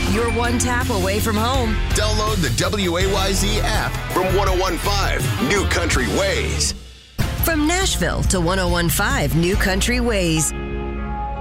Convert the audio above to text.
You're one tap away from home. Download the WAYZ app from 101.5 New Country Ways. From Nashville to 101.5 New Country Ways.